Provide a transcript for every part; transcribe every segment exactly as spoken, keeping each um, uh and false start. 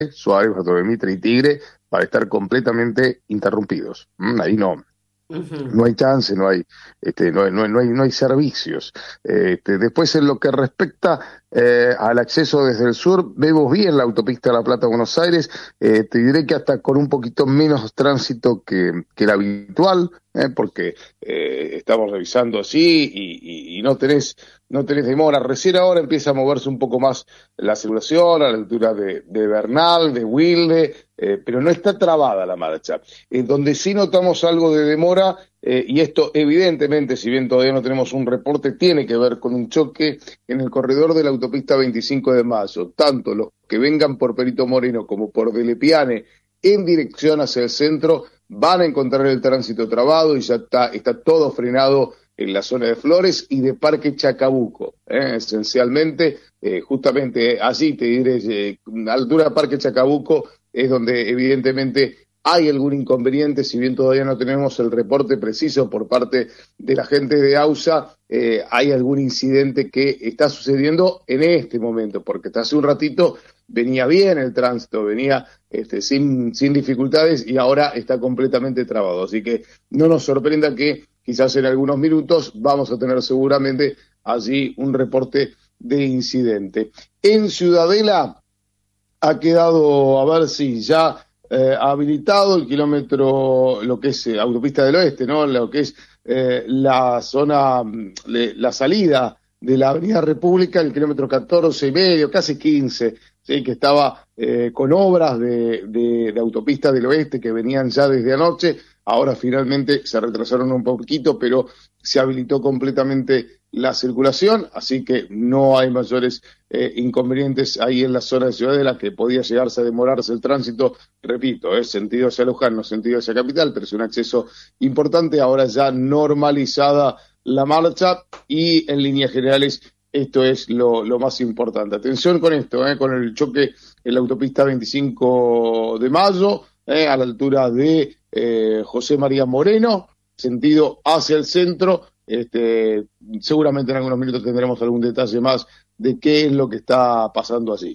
Suárez, Bartolomé Mitre y Tigre, para estar completamente interrumpidos. Mm, ahí no. Uh-huh. No hay chance, no hay, este, no, no, no hay, no hay servicios. Este, después, en lo que respecta eh, al acceso desde el sur, vemos bien la autopista La Plata-Buenos Aires. Eh, te diré que hasta con un poquito menos tránsito que, que el habitual, eh, porque eh, estamos revisando así y, y, y no tenés, no tenés demora. Recién ahora empieza a moverse un poco más la circulación a la altura de, de Bernal, de Wilde, eh, pero no está trabada la marcha. Eh, donde sí notamos algo de demora, eh, y esto evidentemente, si bien todavía no tenemos un reporte, tiene que ver con un choque en el corredor de la autopista veinticinco de mayo. Tanto los que vengan por Perito Moreno como por Delepiane en dirección hacia el centro van a encontrar el tránsito trabado y ya está, está todo frenado en la zona de Flores y de Parque Chacabuco, ¿eh? Esencialmente, eh, justamente allí te diré, eh, a altura de Parque Chacabuco es donde evidentemente hay algún inconveniente, si bien todavía no tenemos el reporte preciso por parte de la gente de AUSA, eh, hay algún incidente que está sucediendo en este momento, porque hasta hace un ratito venía bien el tránsito, venía este, sin, sin dificultades y ahora está completamente trabado, así que no nos sorprenda que quizás en algunos minutos vamos a tener seguramente allí un reporte de incidente. En Ciudadela ha quedado, a ver si ya eh, habilitado el kilómetro, lo que es eh, Autopista del Oeste, ¿no? Lo que es eh, la zona, le, la salida de la Avenida República, el kilómetro catorce y medio, casi quince, ¿sí? Que estaba eh, con obras de, de, de Autopista del Oeste que venían ya desde anoche. Ahora finalmente se retrasaron un poquito, pero se habilitó completamente la circulación, así que no hay mayores eh, inconvenientes ahí en la zona de Ciudadela, que podía llegarse a demorarse el tránsito, repito, es eh, sentido hacia Luján, no sentido hacia Capital, pero es un acceso importante, ahora ya normalizada la marcha y en líneas generales esto es lo, lo más importante. Atención con esto, eh, con el choque en la autopista veinticinco de mayo, eh, a la altura de eh, José María Moreno, sentido hacia el centro. Este, seguramente en algunos minutos tendremos algún detalle más de qué es lo que está pasando allí.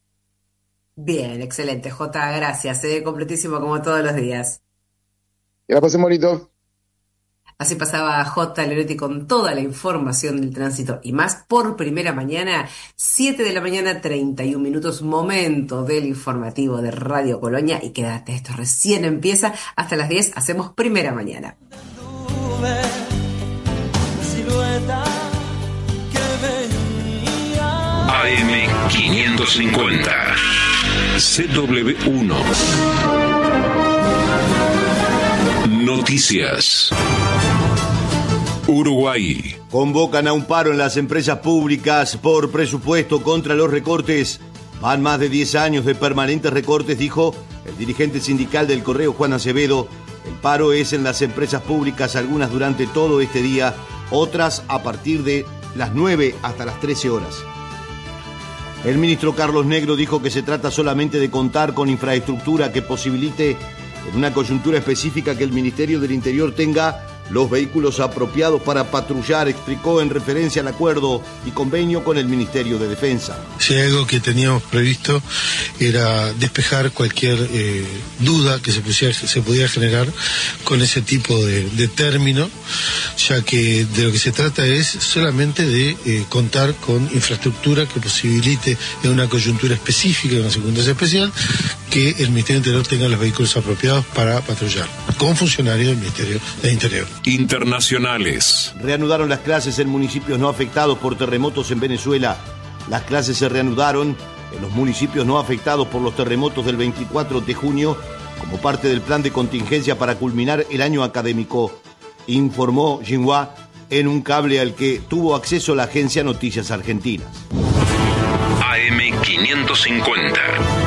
Bien, excelente, Jota, gracias, eh, completísimo como todos los días. Que la pasen bonito. Así pasaba J. Loretti con toda la información del tránsito y más por primera mañana, siete de la mañana, treinta y un minutos, momento del informativo de Radio Colonia. Y quédate, esto recién empieza, hasta las diez hacemos primera mañana. A M quinientos cincuenta, C W uno. Noticias. Uruguay. Convocan a un paro en las empresas públicas por presupuesto contra los recortes. Van más de diez años de permanentes recortes, dijo el dirigente sindical del Correo, Juan Acevedo. El paro es en las empresas públicas, algunas durante todo este día, otras a partir de las nueve hasta las trece horas. El ministro Carlos Negro dijo que se trata solamente de contar con infraestructura que posibilite, en una coyuntura específica, que el Ministerio del Interior tenga los vehículos apropiados para patrullar, explicó en referencia al acuerdo y convenio con el Ministerio de Defensa. Si hay algo que teníamos previsto era despejar cualquier eh, duda que se pudiera, se pudiera generar con ese tipo de, de término, ya que de lo que se trata es solamente de eh, contar con infraestructura que posibilite en una coyuntura específica, en una circunstancia especial, que el Ministerio del Interior tenga los vehículos apropiados para patrullar, con funcionarios del Ministerio del Interior. Internacionales. Reanudaron las clases en municipios no afectados por terremotos en Venezuela. Las clases se reanudaron en los municipios no afectados por los terremotos del veinticuatro de junio como parte del plan de contingencia para culminar el año académico, informó Xinhua en un cable al que tuvo acceso la agencia Noticias Argentinas. A M quinientos cincuenta.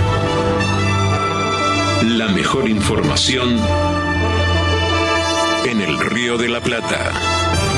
La mejor información en el Río de la Plata.